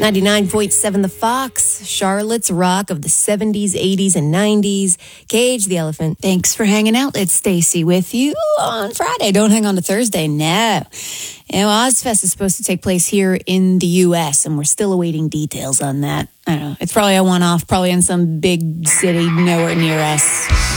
99.7 The Fox, Charlotte's Rock of the 70s, 80s, and 90s. Cage the Elephant. Thanks for hanging out. It's Stacy with you on Friday. Don't hang on to Thursday. No. Ozfest is supposed to take place here in the U.S., and we're still awaiting details on that. I don't know. It's probably a one-off, probably in some big city nowhere near us.